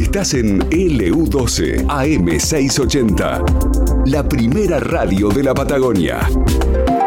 Estás en LU12 AM680, la primera radio de la Patagonia.